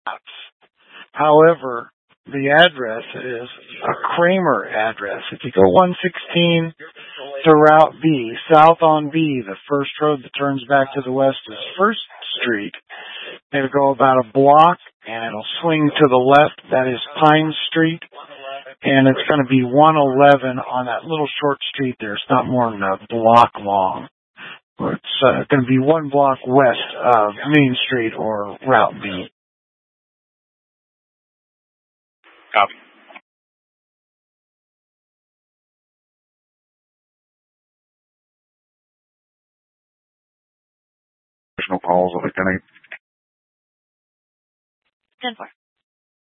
maps. However, the address is a Kramer address. If you go 116 to Route B, south on B, the first road that turns back to the west is First Street. It'll go about a block, and it'll swing to the left. That is Pine Street, and it's going to be 111 on that little short street there. It's not more than a block long. It's going to be 1 block west of Main Street or Route B. Copy. Additional calls, if any. 10-4.